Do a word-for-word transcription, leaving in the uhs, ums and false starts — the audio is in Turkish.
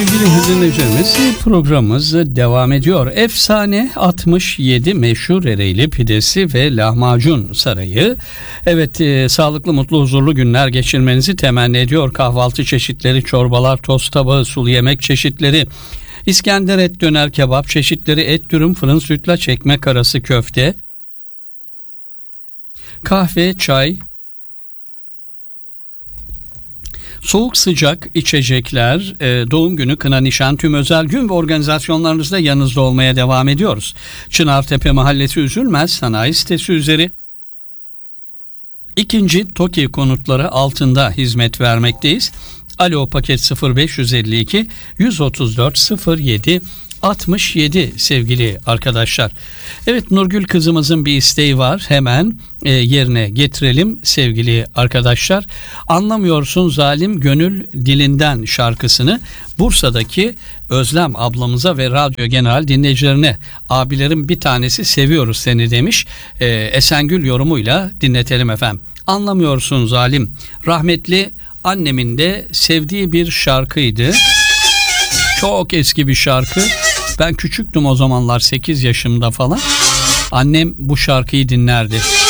sevgili dinleyicilerimiz, programımız devam ediyor. Efsane altmış yedi meşhur Ereğli pidesi ve lahmacun sarayı. Evet, e, sağlıklı, mutlu, huzurlu günler geçirmenizi temenni ediyor. Kahvaltı çeşitleri, çorbalar, tost tabağı, sulu yemek çeşitleri, İskender et, döner, kebap çeşitleri, et dürüm, fırın sütlaç, ekmek arası, köfte, kahve, çay, soğuk sıcak içecekler, doğum günü, kına, nişan, tüm özel gün ve organizasyonlarınızda yanınızda olmaya devam ediyoruz. Çınartepe Mahallesi Üzülmez Sanayi Sitesi üzeri ikinci TOKİ konutları altında hizmet vermekteyiz. Alo paket sıfır beş yüz elli iki yüz otuz dört sıfır yedi altmış yedi sevgili arkadaşlar. Evet, Nurgül kızımızın bir isteği var. Hemen e, yerine getirelim sevgili arkadaşlar. Anlamıyorsun zalim gönül dilinden şarkısını Bursa'daki Özlem ablamıza ve radyo genel dinleyicilerine, abilerin bir tanesi seviyoruz seni demiş. E, Esengül yorumuyla dinletelim efendim. Anlamıyorsun zalim, rahmetli annemin de sevdiği bir şarkıydı. Çok eski bir şarkı. Ben küçüktüm o zamanlar, sekiz yaşımda falan. Annem bu şarkıyı dinlerdi.